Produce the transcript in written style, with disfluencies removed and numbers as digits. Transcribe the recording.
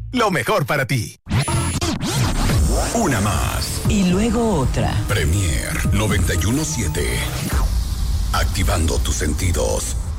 lo mejor para ti. Una más. Y luego otra. Premier 91.7. Activando tus sentidos.